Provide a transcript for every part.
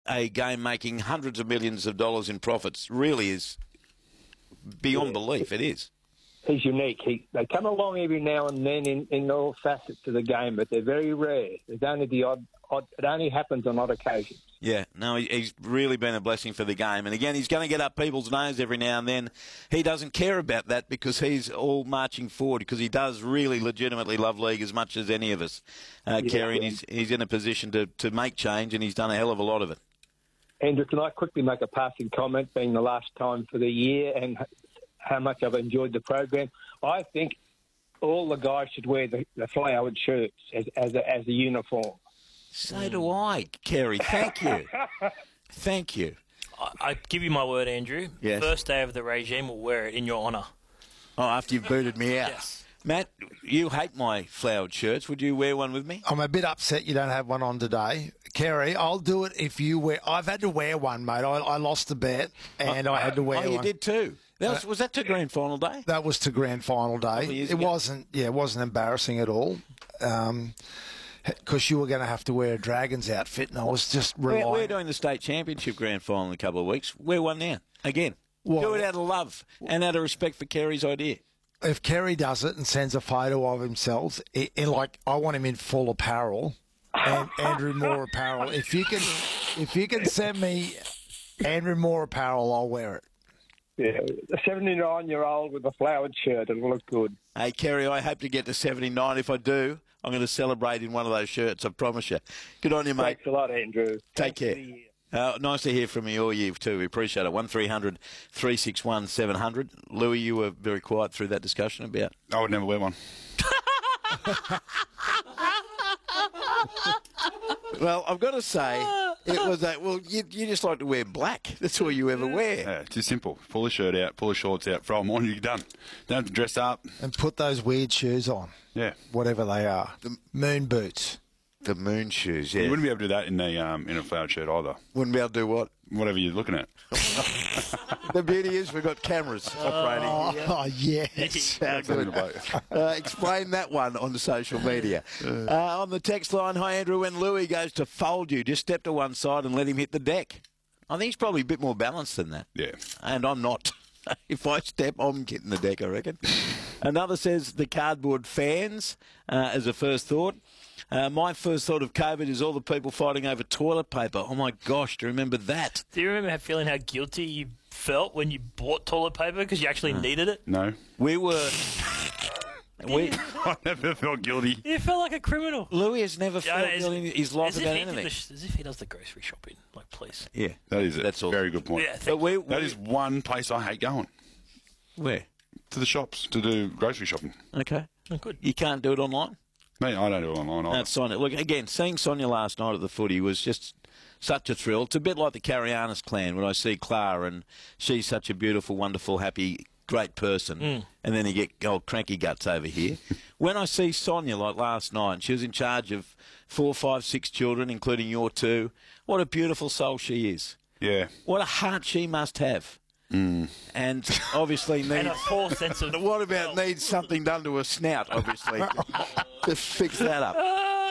a game making hundreds of millions of dollars in profits really is beyond belief. It is. He's unique. They come along every now and then in all facets of the game, but they're very rare. There's only the odd. It only happens on odd occasions. Yeah, no, he's really been a blessing for the game. And again, he's going to get up people's nose every now and then. He doesn't care about that because he's all marching forward because he does really legitimately love league as much as any of us, Kerry. And he's in a position to make change, and he's done a hell of a lot of it. Andrew, can I quickly make a passing comment, being the last time for the year and how much I've enjoyed the program? I think all the guys should wear the flowered shirts as a uniform. So do I, Kerry. Thank you. Thank you. I give you my word, Andrew. Yes. First day of the regime, we'll wear it in your honour. Oh, after you've booted me out. Yes. Matt, you hate my flowered shirts. Would you wear one with me? I'm a bit upset you don't have one on today. Kerry, I'll do it if you wear... I've had to wear one, mate. I lost the bet and I had to wear one. Oh, you did too? Was that to grand final day? That was to grand final day. It wasn't embarrassing at all. Because you were going to have to wear a Dragons outfit, and I was just relying... We're doing the state championship grand final in a couple of weeks. Wear one now, again. Well, do it out of love and out of respect for Kerry's idea. If Kerry does it and sends a photo of himself, I want him in full apparel, and Andrew Moore apparel. If you can send me Andrew Moore apparel, I'll wear it. Yeah, a 79-year-old with a flowered shirt, it'll look good. Hey, Kerry, I hope to get to 79. If I do, I'm going to celebrate in one of those shirts, I promise you. Good on you, mate. Thanks a lot, Andrew. Take care. Nice to hear from you all year, too. We appreciate it. 1300 361 700. Louis, you were very quiet through that discussion about... I would never wear one. Well, I've got to say, it was that, well, you just like to wear black. That's all you ever wear. Yeah, it's just simple. Pull the shirt out, pull the shorts out, throw them on, you're done. Don't have to dress up. And put those weird shoes on. Yeah. Whatever they are. The moon boots. The moon shoes, yeah. You wouldn't be able to do that in a flowered shirt either. Wouldn't be able to do what? Whatever you're looking at. The beauty is we've got cameras operating. Oh, yes. How good. Explain that one on the social media. On the text line, hi, Andrew, when Louis goes to fold you, just step to one side and let him hit the deck. I think he's probably a bit more balanced than that. Yeah. And I'm not. If I step, I'm getting the deck, I reckon. Another says the cardboard fans as a first thought. My first thought of COVID is all the people fighting over toilet paper. Oh, my gosh, do you remember that? Do you remember feeling how guilty you felt when you bought toilet paper because you actually needed it? No. We were... I never felt guilty. You felt like a criminal. Louis has never felt guilty in his life about anything. As if he does the grocery shopping. Like, please. Yeah. That's a very good point. Yeah, that is one place I hate going. Where? To the shops to do grocery shopping. Okay. Oh, good. You can't do it online? Mate, I don't do it online either. That's Sonia. Look, again, seeing Sonia last night at the footy was just such a thrill. It's a bit like the Carianis clan when I see Clara and she's such a beautiful, wonderful, happy, great person. And then you get old cranky guts over here. When I see Sonia like last night, and she was in charge of 4, 5, 6 children, including your 2, what a beautiful soul she is. Yeah. What a heart she must have. And obviously needs... And a full sense of... What about needs something done to her snout, obviously, to fix that up.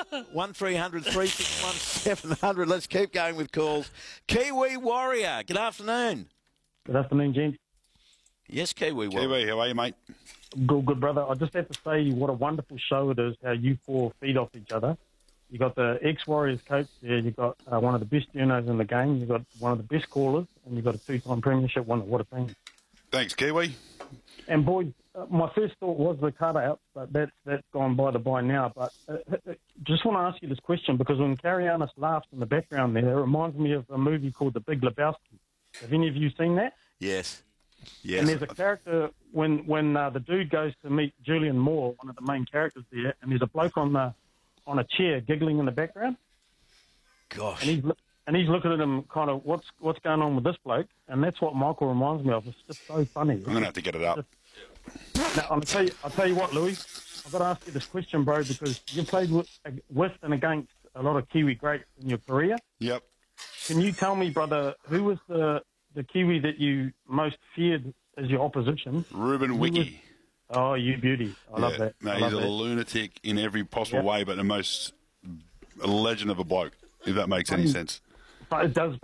1300 361 700. Let's keep going with calls. Kiwi Warrior, good afternoon. Good afternoon, James. Yes, Kiwi Warrior. Kiwi, how are you, mate? Good, brother. I just have to say what a wonderful show it is, how you four feed off each other. You got the ex-Warriors coach there. You got one of the best journos in the game. You got one of the best callers, and you got a 2-time premiership winner. What a team! Thanks, Kiwi. And boy, my first thought was the cutout, but that's gone by the by now. But just want to ask you this question because when Carianis laughs in the background there, it reminds me of a movie called The Big Lebowski. Have any of you seen that? Yes. Yes. And there's a character when the dude goes to meet Julian Moore, one of the main characters there, and there's a bloke on a chair giggling in the background. Gosh. And he's looking at him kind of, what's going on with this bloke? And that's what Michael reminds me of. It's just so funny. I'm going to have to get it up. Now, I'll tell you what, Louis, I've got to ask you this question, bro, because you played with and against a lot of Kiwi greats in your career. Yep. Can you tell me, brother, who was the Kiwi that you most feared as your opposition? Ruben Wiki. Oh, you beauty. I love that. Mate, he's a lunatic in every possible way, but a legend of a bloke, if that makes any sense. But it does,